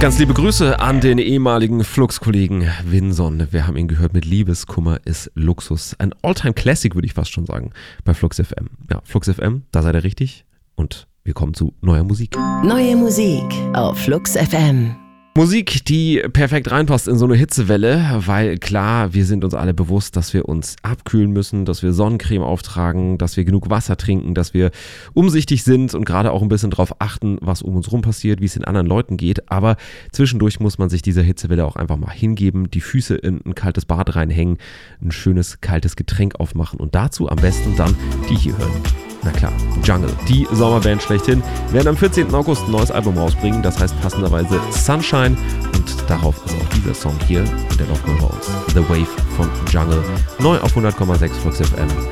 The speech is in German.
Ganz liebe Grüße an den ehemaligen Flux-Kollegen Winson. Wir haben ihn gehört mit Liebeskummer ist Luxus. Ein All-Time-Classic, würde ich fast schon sagen, bei Flux FM. Ja, Flux FM, da seid ihr richtig. Und wir kommen zu neuer Musik. Neue Musik auf Flux FM. Musik, die perfekt reinpasst in so eine Hitzewelle, weil klar, wir sind uns alle bewusst, dass wir uns abkühlen müssen, dass wir Sonnencreme auftragen, dass wir genug Wasser trinken, dass wir umsichtig sind und gerade auch ein bisschen drauf achten, was um uns rum passiert, wie es den anderen Leuten geht. Aber zwischendurch muss man sich dieser Hitzewelle auch einfach mal hingeben, die Füße in ein kaltes Bad reinhängen, ein schönes kaltes Getränk aufmachen und dazu am besten dann die hier hören. Na klar, Jungle, die Sommerband schlechthin, werden am 14. August ein neues Album rausbringen, das heißt passenderweise Sunshine und darauf ist auch dieser Song hier und der läuft mal bei uns. The Wave von Jungle, neu auf 100,6 Flux FM.